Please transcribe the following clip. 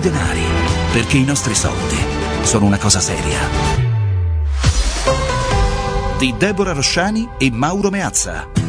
denari, perché i nostri soldi sono una cosa seria. Di Deborah Rosciani e Mauro Meazza.